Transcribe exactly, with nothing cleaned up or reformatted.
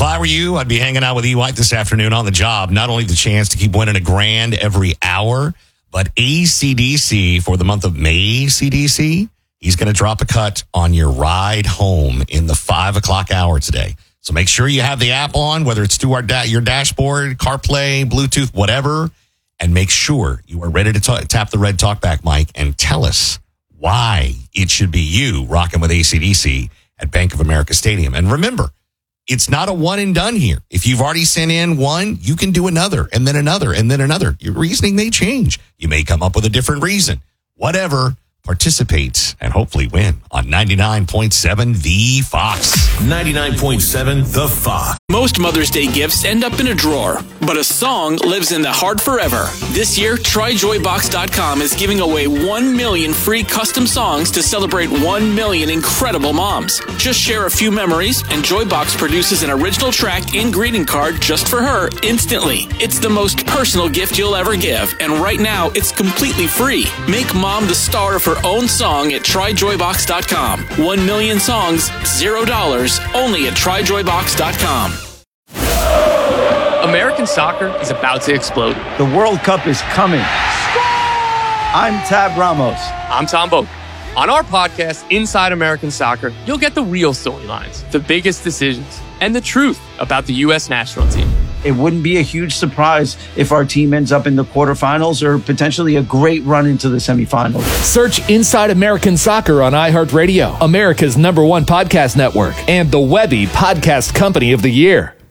I were you, I'd be hanging out with E. White this afternoon on the job. Not only the chance to keep winning a grand every hour, but A C D C for the month of May, C D C, he's going to drop a cut on your ride home in the five o'clock hour today. So make sure you have the app on, whether it's to our da- your dashboard, CarPlay, Bluetooth, whatever, and make sure you are ready to ta- tap the red talkback mic and tell us why it should be you rocking with A C D C at Bank of America Stadium. And remember, it's not a one and done here. If you've already sent in one, you can do another and then another and then another. Your reasoning may change. You may come up with a different reason. Whatever, participate and hopefully win on ninety-nine point seven The Fox. ninety-nine point seven The Fox. Most Mother's Day gifts end up in a drawer, but a song lives in the heart forever. This year, Try Joy Box dot com is giving away one million free custom songs to celebrate one million incredible moms. Just share a few memories, and Joybox produces an original track and greeting card just for her instantly. It's the most personal gift you'll ever give, and right now, it's completely free. Make mom the star of her own song at Try Joy Box dot com. One million songs, zero dollars, only at Try Joy Box dot com. American soccer is about to explode. The World Cup is coming. I'm Tab Ramos. I'm Tom Boak. On our podcast, Inside American Soccer, you'll get the real storylines, the biggest decisions, and the truth about the U S national team. It wouldn't be a huge surprise if our team ends up in the quarterfinals or potentially a great run into the semifinals. Search Inside American Soccer on iHeartRadio, America's number one podcast network, and the Webby Podcast Company of the Year.